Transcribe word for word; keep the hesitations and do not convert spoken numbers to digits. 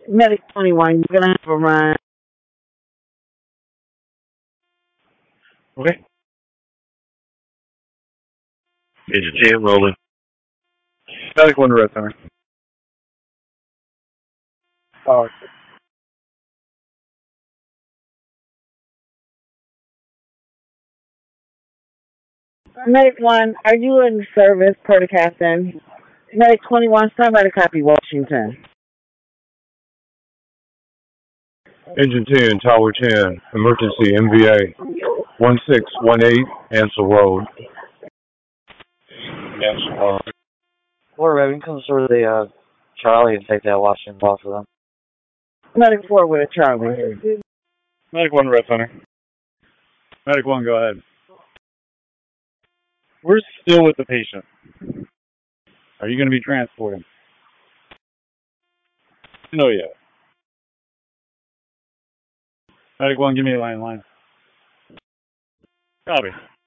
Medic twenty-one, you're going to have a run. Okay. Agent ten, rolling. Medic one to Red Center. Oh, Medic one, are you in service per the captain? Medic twenty-one, somebody copy Washington. Engine ten, Tower ten, emergency M V A one six one eight, Ansel Road. Ansel Road. Florida Red, we can come sort of the uh, Charlie and take that Washington off of them. Medic four with a Charlie. Medic one, Red Center. Medic one, go ahead. We're still with the patient. Are you going to be transporting? No, yet. Medic one, give me a line line. Copy.